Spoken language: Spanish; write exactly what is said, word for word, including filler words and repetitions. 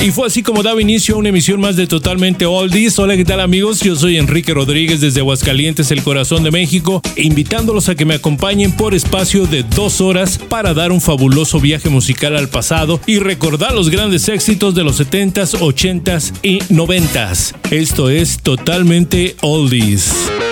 Y fue así como daba inicio a una emisión más de Totalmente Oldies. Hola, ¿qué tal, amigos? Yo soy Enrique Rodríguez desde Aguascalientes, el corazón de México, invitándolos a que me acompañen por espacio de dos horas para dar un fabuloso viaje musical al pasado y recordar los grandes éxitos de los setentas, ochentas y noventas. Esto es Totalmente Oldies.